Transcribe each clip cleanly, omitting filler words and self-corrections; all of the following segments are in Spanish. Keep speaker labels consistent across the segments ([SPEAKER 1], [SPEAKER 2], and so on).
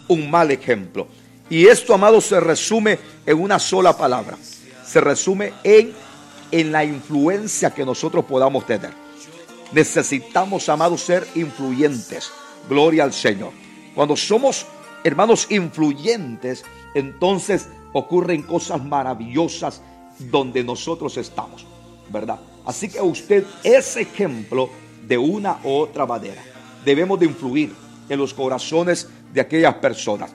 [SPEAKER 1] un mal ejemplo. Y esto, amados, se resume en una sola palabra. Se resume en la influencia que nosotros podamos tener. Necesitamos, amados, ser influyentes. Gloria al Señor. Cuando somos, hermanos, influyentes, entonces ocurren cosas maravillosas donde nosotros estamos, ¿verdad? Así que usted es ejemplo de una u otra manera. Debemos de influir en los corazones de aquellas personas.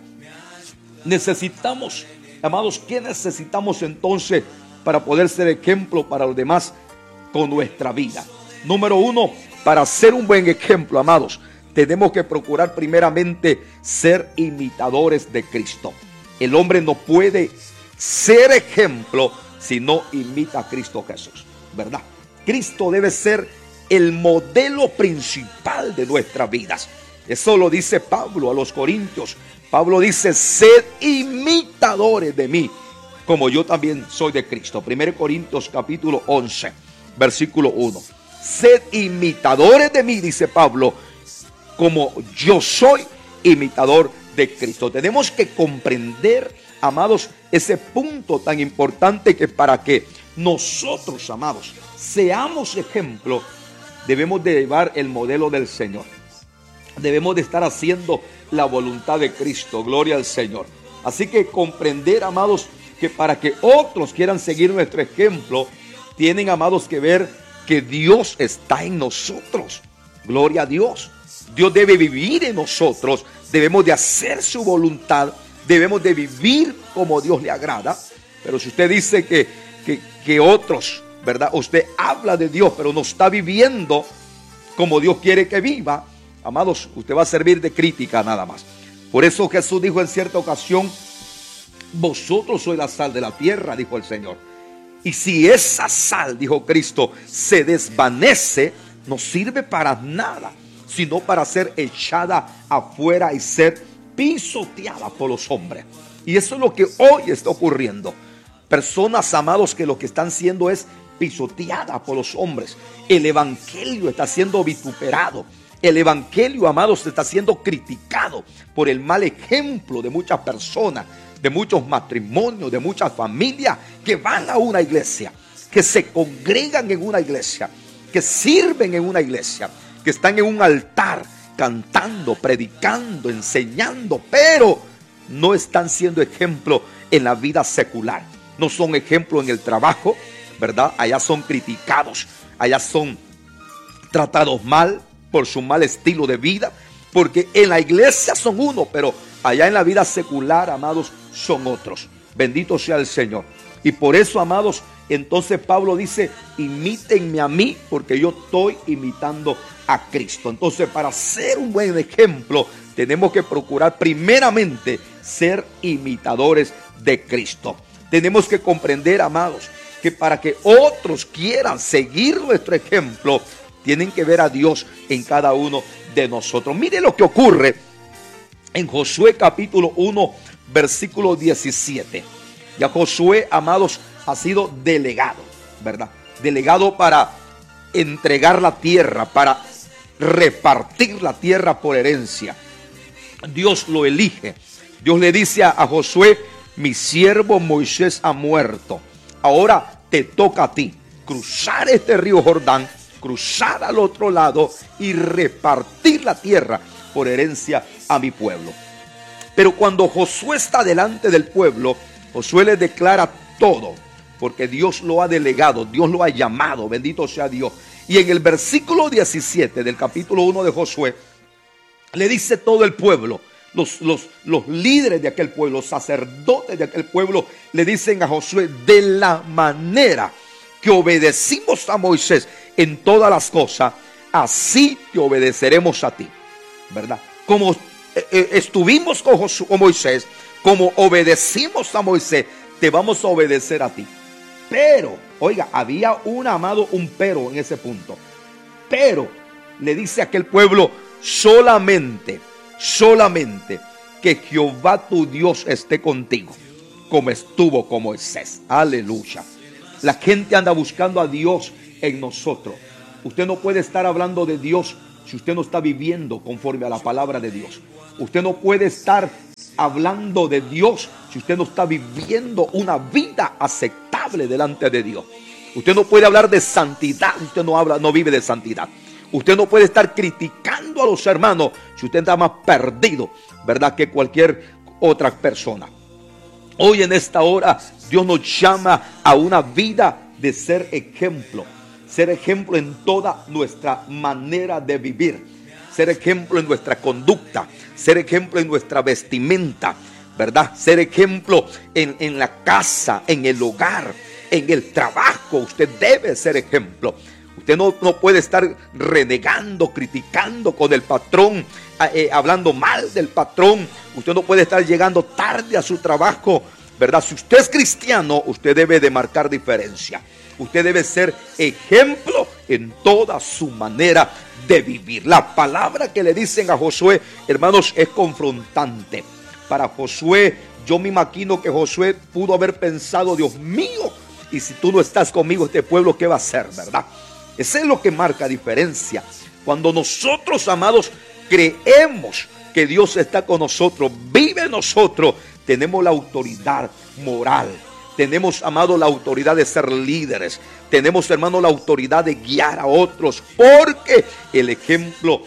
[SPEAKER 1] Necesitamos, amados, ¿qué necesitamos entonces para poder ser ejemplo para los demás con nuestra vida? Número uno, para ser un buen ejemplo, amados, tenemos que procurar primeramente ser imitadores de Cristo. El hombre no puede ser ejemplo si no imita a Cristo Jesús, ¿verdad? Cristo debe ser el modelo principal de nuestras vidas. Eso lo dice Pablo a los Corintios. Pablo dice: sed imitadores de mí, como yo también soy de Cristo. 1 Corintios capítulo 11, versículo 1. Sed imitadores de mí, dice Pablo, como yo soy imitador de Cristo. Tenemos que comprender, amados, ese punto tan importante, que para que nosotros, amados, seamos ejemplo, debemos de llevar el modelo del Señor. Debemos de estar haciendo la voluntad de Cristo. Gloria al Señor. Así que comprender, amados, que para que otros quieran seguir nuestro ejemplo, tienen, amados, que ver que Dios está en nosotros. Gloria a Dios. Dios debe vivir en nosotros. Debemos de hacer su voluntad. Debemos de vivir como Dios le agrada. Pero si usted dice que otros, ¿verdad? Usted habla de Dios, pero no está viviendo como Dios quiere que viva, amados, usted va a servir de crítica nada más. Por eso Jesús dijo en cierta ocasión: vosotros sois la sal de la tierra, dijo el Señor. Y si esa sal, dijo Cristo, se desvanece, no sirve para nada, sino para ser echada afuera y ser pisoteada por los hombres. Y eso es lo que hoy está ocurriendo. Personas, amados, que lo que están haciendo es pisoteada por los hombres. El evangelio está siendo vituperado. El evangelio, amados, está siendo criticado por el mal ejemplo de muchas personas, de muchos matrimonios, de muchas familias que van a una iglesia, que se congregan en una iglesia, que sirven en una iglesia, que están en un altar cantando, predicando, enseñando, pero no están siendo ejemplo en la vida secular. No son ejemplo en el trabajo, ¿verdad? Allá son criticados, allá son tratados mal por su mal estilo de vida, porque en la iglesia son uno, pero allá en la vida secular, amados, son otros. Bendito sea el Señor. Y por eso, amados, entonces Pablo dice: imítenme a mí, porque yo estoy imitando a Cristo. Entonces, para ser un buen ejemplo, tenemos que procurar primeramente ser imitadores de Cristo. Tenemos que comprender, amados, que para que otros quieran seguir nuestro ejemplo, tienen que ver a Dios en cada uno de nosotros. Mire lo que ocurre en Josué capítulo 1, versículo 17. Ya Josué, amados, ha sido delegado, ¿verdad? Delegado para entregar la tierra, para repartir la tierra por herencia. Dios lo elige. Dios le dice a Josué: mi siervo Moisés ha muerto. Ahora te toca a ti cruzar este río Jordán, cruzar al otro lado y repartir la tierra por herencia a mi pueblo. Pero cuando Josué está delante del pueblo, Josué le declara todo, porque Dios lo ha delegado, Dios lo ha llamado, bendito sea Dios. Y en el versículo 17 del capítulo 1 de Josué, le dice todo el pueblo, los líderes de aquel pueblo, los sacerdotes de aquel pueblo, le dicen a Josué: de la manera que obedecimos a Moisés en todas las cosas, así te obedeceremos a ti, ¿verdad? Como estuvimos con Moisés, como obedecimos a Moisés, te vamos a obedecer a ti. Pero, oiga, había un pero en ese punto. Pero le dice a aquel pueblo: solamente que Jehová tu Dios esté contigo, como estuvo con Moisés. Aleluya. La gente anda buscando a Dios en nosotros. Usted no puede estar hablando de Dios si usted no está viviendo conforme a la palabra de Dios. Usted no puede estar hablando de Dios si usted no está viviendo una vida aceptable delante de Dios? Usted no puede hablar de santidad si usted no vive de santidad. Usted no puede estar criticando a los hermanos si usted está más perdido, ¿verdad?, que cualquier otra persona. Hoy en esta hora Dios nos llama a una vida de ser ejemplo en toda nuestra manera de vivir, ser ejemplo en nuestra conducta, ser ejemplo en nuestra vestimenta, ¿verdad? Ser ejemplo en la casa, en el hogar, en el trabajo. Usted debe ser ejemplo. Usted no puede estar renegando, criticando con el patrón, hablando mal del patrón. Usted no puede estar llegando tarde a su trabajo, ¿verdad? Si usted es cristiano, usted debe de marcar diferencia. Usted debe ser ejemplo en toda su manera de vivir. La palabra que le dicen a Josué, hermanos, es confrontante. Para Josué, yo me imagino que Josué pudo haber pensado: Dios mío, y si tú no estás conmigo, este pueblo, ¿qué va a hacer, verdad? Eso es lo que marca diferencia. Cuando nosotros, amados, creemos que Dios está con nosotros, vive en nosotros, tenemos la autoridad moral. Tenemos, amado, la autoridad de ser líderes. Tenemos, hermano, la autoridad de guiar a otros, porque el ejemplo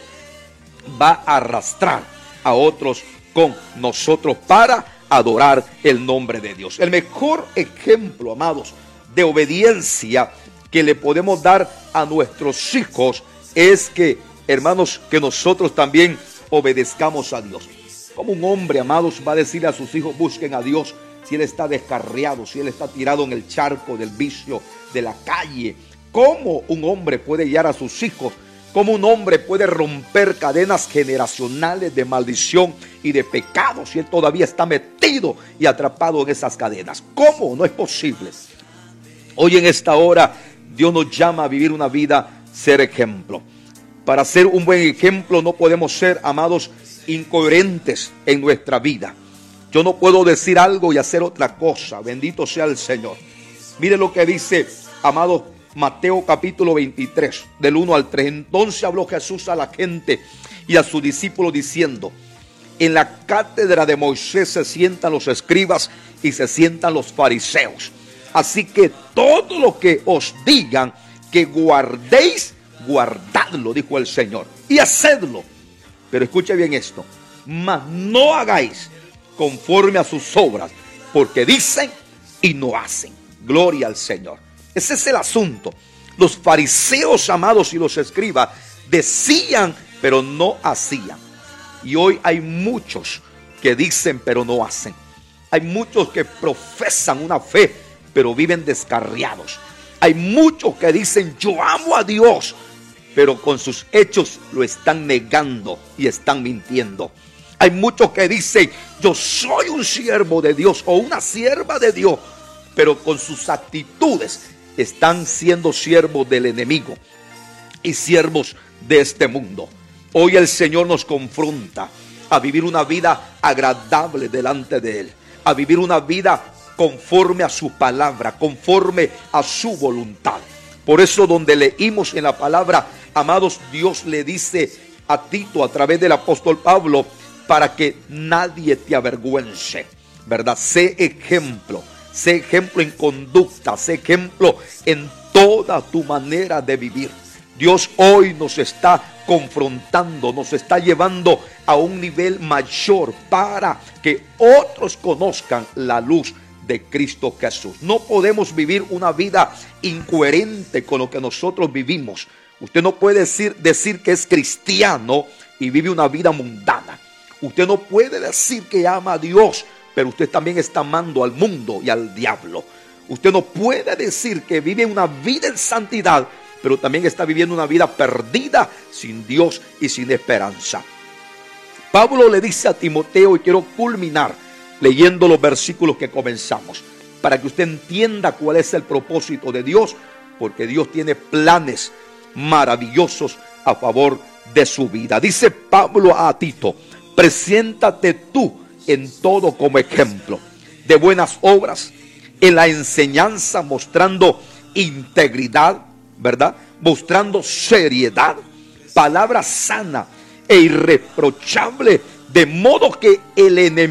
[SPEAKER 1] va a arrastrar a otros con nosotros para adorar el nombre de Dios. El mejor ejemplo, amados, de obediencia que le podemos dar a nuestros hijos es que, hermanos, que nosotros también obedezcamos a Dios. Como un hombre, amados, va a decirle a sus hijos: busquen a Dios, si él está descarriado, si él está tirado en el charco del vicio, de la calle? ¿Cómo un hombre puede guiar a sus hijos? ¿Cómo un hombre puede romper cadenas generacionales de maldición y de pecado si él todavía está metido y atrapado en esas cadenas? ¿Cómo? No es posible. Hoy en esta hora Dios nos llama a vivir una vida, ser ejemplo. Para ser un buen ejemplo no podemos ser, amados, incoherentes en nuestra vida. Yo no puedo decir algo y hacer otra cosa. Bendito sea el Señor. Mire lo que dice, amado, Mateo capítulo 23, del 1 al 3. Entonces habló Jesús a la gente y a sus discípulos diciendo: en la cátedra de Moisés se sientan los escribas y se sientan los fariseos. Así que todo lo que os digan que guardéis, guardadlo, dijo el Señor, y hacedlo. Pero escuche bien esto: mas no hagáis conforme a sus obras, porque dicen y no hacen. Gloria al Señor. Ese es el asunto. Los fariseos, amados, y los escribas decían, pero no hacían. Y hoy hay muchos que dicen, pero no hacen. Hay muchos que profesan una fe, pero viven descarriados. Hay muchos que dicen: yo amo a Dios, pero con sus hechos lo están negando y están mintiendo. Hay muchos que dicen: yo soy un siervo de Dios o una sierva de Dios, pero con sus actitudes están siendo siervos del enemigo y siervos de este mundo. Hoy el Señor nos confronta a vivir una vida agradable delante de Él, a vivir una vida conforme a su palabra, conforme a su voluntad. Por eso, donde leímos en la palabra, amados, Dios le dice a Tito a través del apóstol Pablo: para que nadie te avergüence, ¿verdad? Sé ejemplo en conducta, sé ejemplo en toda tu manera de vivir. Dios hoy nos está confrontando, nos está llevando a un nivel mayor para que otros conozcan la luz de Cristo Jesús. No podemos vivir una vida incoherente con lo que nosotros vivimos. Usted no puede decir que es cristiano y vive una vida mundana. Usted no puede decir que ama a Dios, pero usted también está amando al mundo y al diablo. Usted no puede decir que vive una vida en santidad, pero también está viviendo una vida perdida, sin Dios y sin esperanza. Pablo le dice a Timoteo, y quiero culminar leyendo los versículos que comenzamos, para que usted entienda cuál es el propósito de Dios, porque Dios tiene planes maravillosos a favor de su vida. Dice Pablo a Tito: preséntate tú en todo como ejemplo de buenas obras, en la enseñanza, mostrando integridad, ¿verdad? Mostrando seriedad, palabra sana e irreprochable, de modo que el enemigo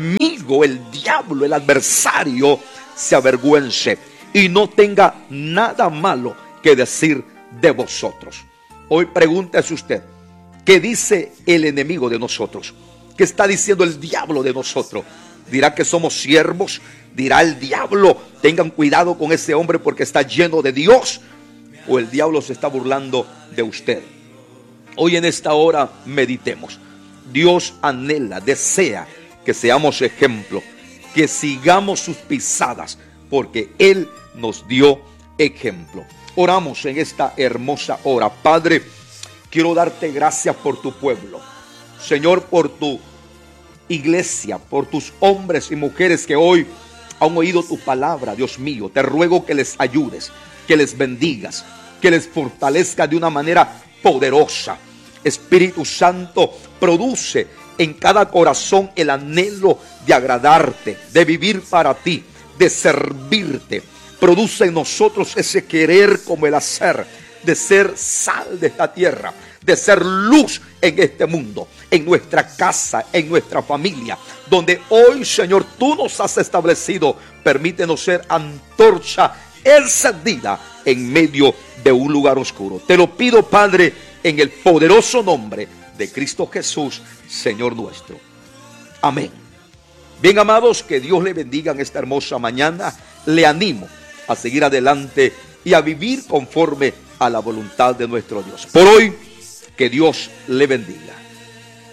[SPEAKER 1] enemigo, el diablo, el adversario, se avergüence y no tenga nada malo que decir de vosotros. Hoy pregúntese usted, ¿qué dice el enemigo de nosotros? ¿Qué está diciendo el diablo de nosotros? ¿Dirá que somos siervos? ¿Dirá el diablo, tengan cuidado con ese hombre porque está lleno de Dios? ¿O el diablo se está burlando de usted? Hoy en esta hora meditemos. Dios anhela, desea que seamos ejemplo, que sigamos sus pisadas, porque Él nos dio ejemplo. Oramos en esta hermosa hora. Padre, quiero darte gracias por tu pueblo. Señor, por tu iglesia, por tus hombres y mujeres que hoy han oído tu palabra. Dios mío, te ruego que les ayudes, que les bendigas, que les fortalezca de una manera poderosa. Espíritu Santo, produce en cada corazón el anhelo de agradarte, de vivir para ti, de servirte. Produce en nosotros ese querer como el hacer, de ser sal de esta tierra, de ser luz en este mundo, en nuestra casa, en nuestra familia, donde hoy, Señor, tú nos has establecido. Permítenos ser antorcha encendida en medio de un lugar oscuro. Te lo pido, Padre, en el poderoso nombre de Cristo Jesús, Señor nuestro. Amén. Bien, amados, que Dios le bendiga en esta hermosa mañana. Le animo a seguir adelante y a vivir conforme a la voluntad de nuestro Dios. Por hoy, que Dios le bendiga.